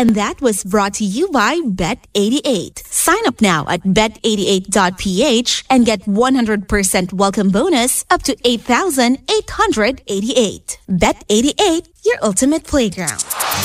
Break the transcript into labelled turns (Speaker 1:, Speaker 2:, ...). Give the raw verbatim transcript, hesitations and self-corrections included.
Speaker 1: And that was brought to you by Bet eighty-eight. Sign up now at bet eighty-eight dot p h and get one hundred percent welcome bonus up to eight thousand eight hundred eighty-eight. Bet eighty-eight, your ultimate playground.